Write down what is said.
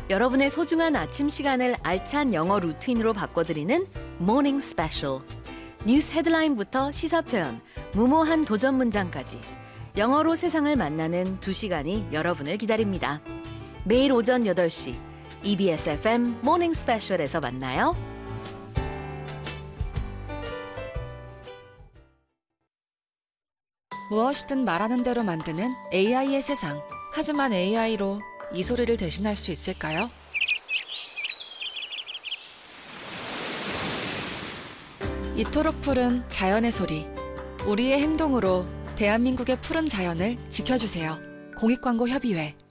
여러분의 소중한 아침 시간을 알찬 영어 루틴으로 바꿔드리는 모닝 스페셜. 뉴스 헤드라인부터 시사 표현, 무모한 도전 문장까지 영어로 세상을 만나는 2시간이 여러분을 기다립니다. 매일 오전 8시 EBS FM 모닝 스페셜에서 만나요. 무엇이든 말하는 대로 만드는 AI의 세상. 하지만 AI로 이 소리를 대신할 수 있을까요? 이토록 푸른 자연의 소리. 우리의 행동으로 대한민국의 푸른 자연을 지켜주세요. 공익광고협의회